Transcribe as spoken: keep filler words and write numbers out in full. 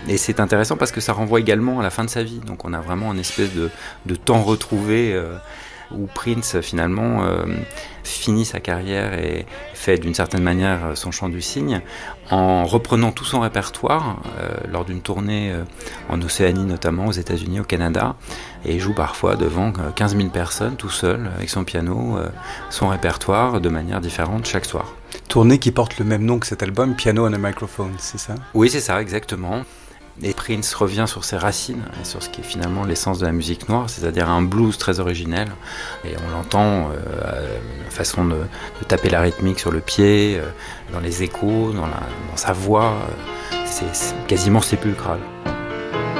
Et c'est intéressant parce que ça renvoie également à la fin de sa vie. Donc on a vraiment une espèce de, de temps retrouvé euh, où Prince finalement euh, finit sa carrière et fait d'une certaine manière son chant du cygne en reprenant tout son répertoire euh, lors d'une tournée euh, en Océanie notamment, aux États-Unis, au Canada, et il joue parfois devant quinze mille personnes tout seul avec son piano, euh, son répertoire de manière différente chaque soir. Tournée qui porte le même nom que cet album, Piano and a Microphone, c'est ça ? Oui, c'est ça, exactement. Et Prince revient sur ses racines et sur ce qui est finalement l'essence de la musique noire, c'est-à-dire un blues très originel. Et on l'entend, euh, la façon de, de taper la rythmique sur le pied, euh, dans les échos, dans, la, dans sa voix, euh, c'est, c'est quasiment sépulcral.